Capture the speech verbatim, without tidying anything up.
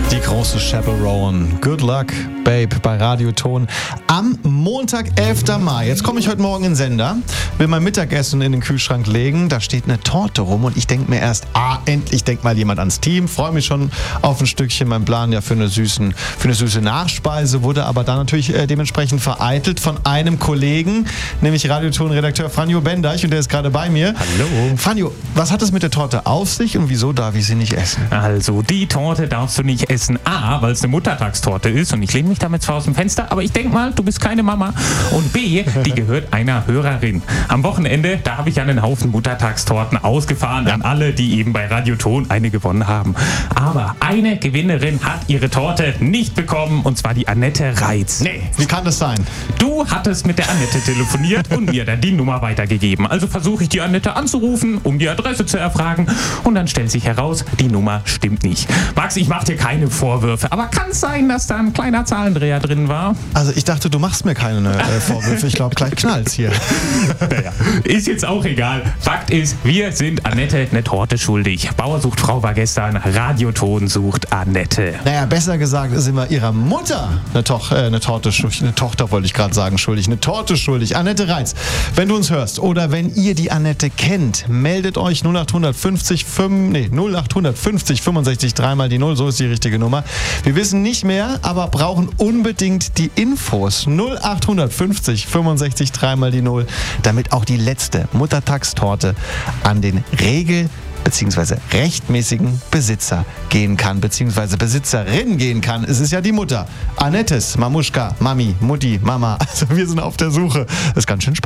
Die große Chaperone. Good luck, Babe, bei Radioton. Am Montag, elften Mai. Jetzt komme ich heute Morgen in den Sender, will mein Mittagessen in den Kühlschrank legen. Da steht eine Torte rum und ich denke mir erst, ah, endlich denkt mal jemand ans Team. Freue mich schon auf ein Stückchen. Mein Plan ja für eine, süßen, für eine süße Nachspeise wurde aber dann natürlich äh, dementsprechend vereitelt von einem Kollegen, nämlich Radioton-Redakteur Franjo Bendeich, und der ist gerade bei mir. Hallo. Franjo, was hat es mit der Torte auf sich und wieso darf ich sie nicht essen? Also, die Torte darfst du nicht essen. A, weil es eine Muttertagstorte ist und ich lehne mich damit zwar aus dem Fenster, aber ich denke mal, du bist keine Mama. Und B, die gehört einer Hörerin. Am Wochenende, da habe ich einen Haufen Muttertagstorten ausgefahren an alle, die eben bei Radioton eine gewonnen haben. Aber eine Gewinnerin hat ihre Torte nicht bekommen, und zwar die Annette Reitz. Nee, wie kann das sein? Du hattest mit der Annette telefoniert und mir dann die Nummer weitergegeben. Also versuche ich die Annette anzurufen, um die Adresse zu erfragen, und dann stellt sich heraus, die Nummer stimmt nicht. Max, ich mache dir keine Vorwürfe, aber kann es sein, dass da ein kleiner Zahlendreher drin war? Also ich dachte, du machst mir keine äh, Vorwürfe. Ich glaube, gleich knallt's hier. Naja, ist jetzt auch egal. Fakt ist, wir sind Annette eine Torte schuldig. Bauer sucht Frau war gestern, Radioton sucht Annette. Naja, besser gesagt, sind wir ihrer Mutter eine, Toch, äh, eine Torte schuldig. Eine Tochter wollte ich gerade sagen, schuldig. Eine Torte schuldig. Annette Reitz, wenn du uns hörst oder wenn ihr die Annette kennt, meldet euch null acht fünfzig, fünf, nee, null acht fünfzig fünfundsechzig dreimal die Null, so ist die richtige Nummer. Wir wissen nicht mehr, aber brauchen unbedingt die Infos. null acht fünfzig fünfundsechzig dreimal die Null, damit auch die letzte Muttertagstorte an den Regel- bzw. rechtmäßigen Besitzer gehen kann, bzw. Besitzerin gehen kann. Es ist ja die Mutter. Annettes, Mamuschka, Mami, Mutti, Mama. Also wir sind auf der Suche. Das ist ganz schön spannend.